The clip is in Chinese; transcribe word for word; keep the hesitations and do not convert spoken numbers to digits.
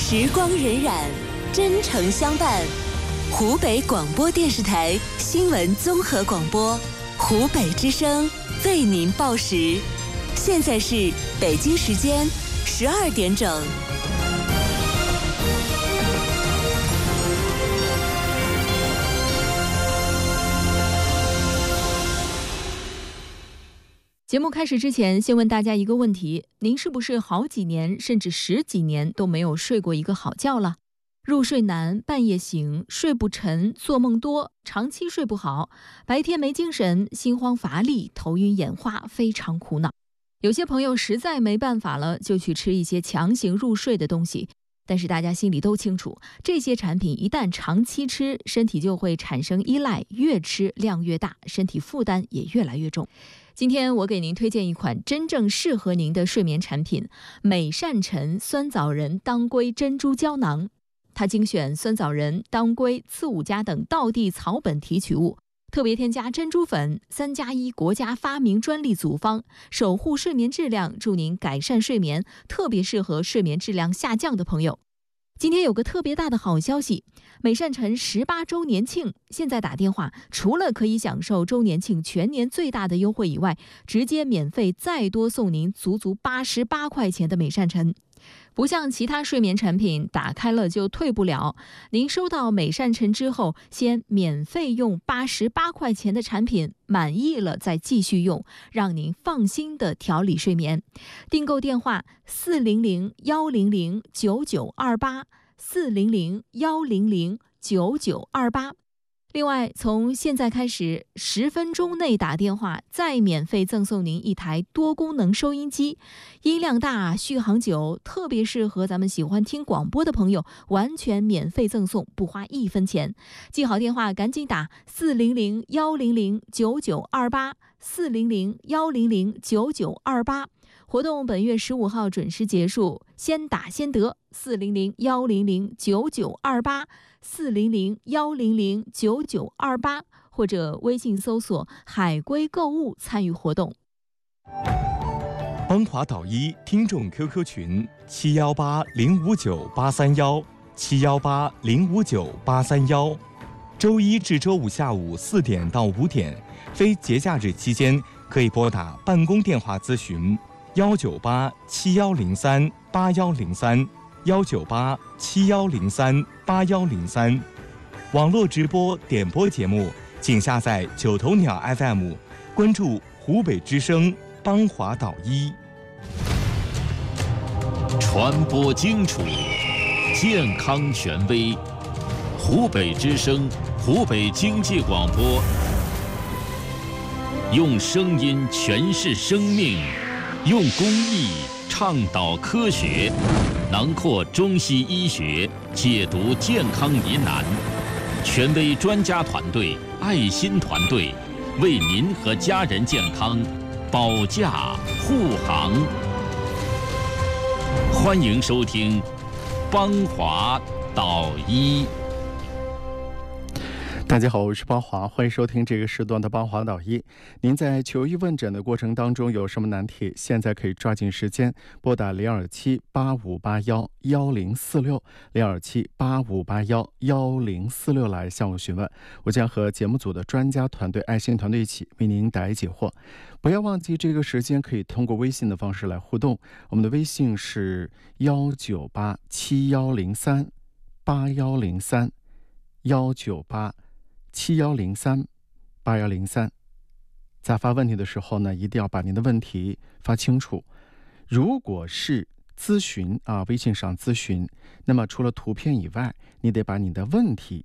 时光荏苒，真诚相伴。湖北广播电视台新闻综合广播，湖北之声为您报时。现在是北京时间十二点整。 节目开始之前，先问大家一个问题：您是不是好几年甚至十几年都没有睡过一个好觉了？入睡难，半夜醒，睡不沉，做梦多，长期睡不好，白天没精神，心慌乏力，头晕眼花，非常苦恼。有些朋友实在没办法了，就去吃一些强行入睡的东西。但是大家心里都清楚，这些产品一旦长期吃，身体就会产生依赖，越吃量越大，身体负担也越来越重。今天我给您推荐一款真正适合您的睡眠产品——美善辰酸枣仁当归珍珠胶囊。它精选酸枣仁、当归、刺五加等道地草本提取物，特别添加珍珠粉，三加一国家发明专利组方，守护睡眠质量，助您改善睡眠，特别适合睡眠质量下降的朋友。今天有个特别大的好消息，美善辰十八周年庆，现在打电话，除了可以享受周年庆全年最大的优惠以外，直接免费再多送您足足八十八块钱的美善辰。不像其他睡眠产品打开了就退不了，您收到美善辰之后，先免费用八十八块钱的产品，满意了再继续用，让您放心的调理睡眠。订购电话四零零幺零零九九二八四零零幺零零九九二八。另外，从现在开始，十分钟内打电话，再免费赠送您一台多功能收音机，音量大，续航久，特别适合咱们喜欢听广播的朋友，完全免费赠送，不花一分钱。记好电话，赶紧打四零零幺零零九九二八四零零幺零零九九二八。活动本月十五号准时结束，先打先得。四零零幺零零九九二八四零零幺零零九九二八，或者微信搜索海龟购物参与活动。 邦华导医听众 Q Q 群七幺八零五九八三幺七幺八零五九八三幺，周一至周五下午四点到五点，非节假日期间可以拨打办公电话咨询幺九八七幺零三八幺零三幺九八七幺零三八幺零三。网络直播点播节目，请下载九头鸟 F M， 关注湖北之声邦华导医。 传播精楚，健康权威。湖北之声，湖北经济广播，用声音诠释生命，用公益倡导科学，囊括中西医学，解读健康疑难。权威专家团队、爱心团队，为您和家人健康保驾护航。欢迎收听邦华导医。 大家好，我是邦华，欢迎收听这个时段的邦华导医。您在求医问诊的过程当中有什么难题，现在可以抓紧时间拨打零二七八五八幺幺零四六零二七八五八幺幺零四六来向我询问，我将和节目组的专家团队、爱心团队一起为您答疑解惑。不要忘记这个时间可以通过微信的方式来互动，我们的微信是幺九八七幺零三八幺零三幺九八七幺零三八幺零三。在发问题的时候呢，一定要把您的问题发清楚。如果是咨询啊，微信上咨询，那么除了图片以外，你得把你的问题